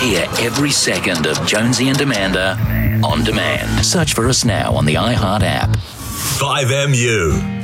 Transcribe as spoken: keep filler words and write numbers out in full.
Hear every second of Jonesy and Amanda on demand. Search for us now on the iHeart app. five M U.